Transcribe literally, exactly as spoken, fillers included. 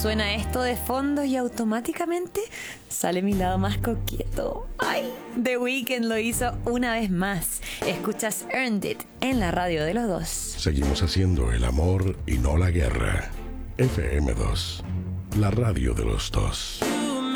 suena esto de fondo y automáticamente sale mi lado más coqueto. ¡Ay! The Weeknd lo hizo una vez más. Escuchas Earned It en la radio de los dos. Seguimos haciendo el amor y no la guerra. F M dos, la radio de los dos.